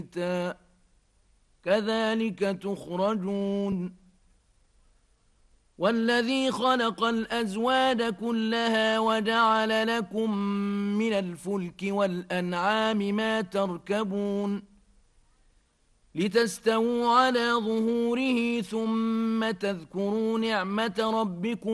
كذلك تخرجون والذي خلق الأزواج كلها وجعل لكم من الفلك والأنعام ما تركبون لتستووا على ظهوره ثم تذكروا نعمة ربكم